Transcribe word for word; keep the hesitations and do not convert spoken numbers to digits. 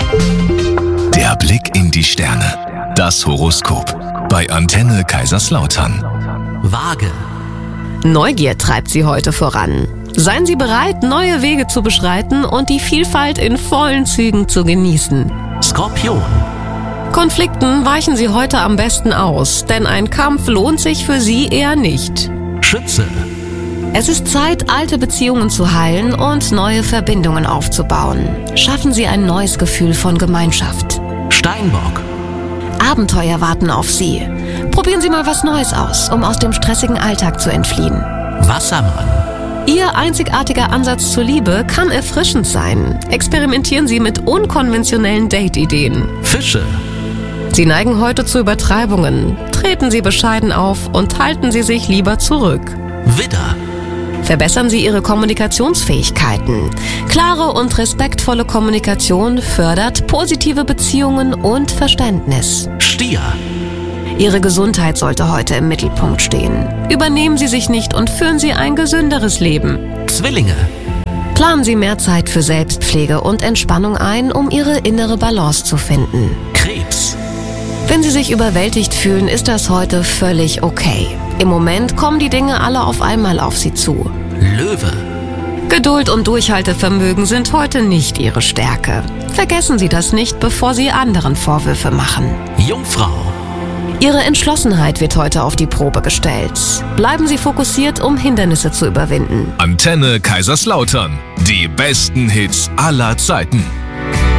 Der Blick in die Sterne. Das Horoskop. Bei Antenne Kaiserslautern. Waage. Neugier treibt Sie heute voran. Seien Sie bereit, neue Wege zu beschreiten und die Vielfalt in vollen Zügen zu genießen. Skorpion. Konflikten weichen Sie heute am besten aus, denn ein Kampf lohnt sich für Sie eher nicht. Schütze. Es ist Zeit, alte Beziehungen zu heilen und neue Verbindungen aufzubauen. Schaffen Sie ein neues Gefühl von Gemeinschaft. Steinbock. Abenteuer warten auf Sie. Probieren Sie mal was Neues aus, um aus dem stressigen Alltag zu entfliehen. Wassermann. Ihr einzigartiger Ansatz zur Liebe kann erfrischend sein. Experimentieren Sie mit unkonventionellen Date-Ideen. Fische. Sie neigen heute zu Übertreibungen. Treten Sie bescheiden auf und halten Sie sich lieber zurück. Widder. Verbessern Sie Ihre Kommunikationsfähigkeiten. Klare und respektvolle Kommunikation fördert positive Beziehungen und Verständnis. Stier. Ihre Gesundheit sollte heute im Mittelpunkt stehen. Übernehmen Sie sich nicht und führen Sie ein gesünderes Leben. Zwillinge. Planen Sie mehr Zeit für Selbstpflege und Entspannung ein, um Ihre innere Balance zu finden. Krebs. Wenn Sie sich überwältigt fühlen, ist das heute völlig okay. Im Moment kommen die Dinge alle auf einmal auf Sie zu. Löwe. Geduld und Durchhaltevermögen sind heute nicht Ihre Stärke. Vergessen Sie das nicht, bevor Sie anderen Vorwürfe machen. Jungfrau. Ihre Entschlossenheit wird heute auf die Probe gestellt. Bleiben Sie fokussiert, um Hindernisse zu überwinden. Antenne Kaiserslautern. Die besten Hits aller Zeiten.